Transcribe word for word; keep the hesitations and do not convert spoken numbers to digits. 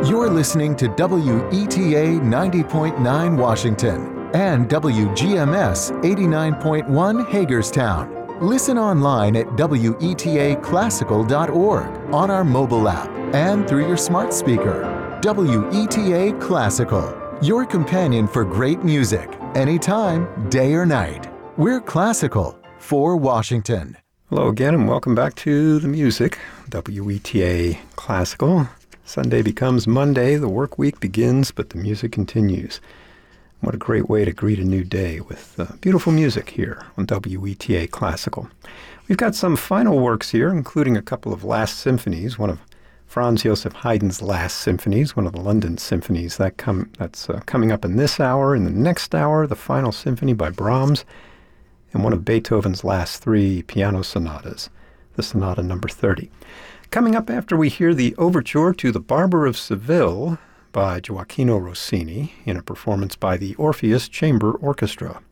You're listening to W E T A ninety point nine Washington and W G M S eighty-nine point one Hagerstown. Listen online at W E T A classical dot org, on our mobile app, and through your smart speaker. W E T A Classical, your companion for great music, anytime, day or night. We're classical for Washington. Hello again, and welcome back to the music, W E T A Classical. Sunday becomes Monday, the work week begins, but the music continues. What a great way to greet a new day with uh, beautiful music here on W E T A Classical. We've got some final works here, including a couple of last symphonies, one of Franz Joseph Haydn's last symphonies, one of the London symphonies. That come, that's uh, coming up in this hour. In the next hour, the final symphony by Brahms, and one of Beethoven's last three piano sonatas, the Sonata number thirty. Coming up after we hear the overture to The Barber of Seville by Gioacchino Rossini in a performance by the Orpheus Chamber Orchestra.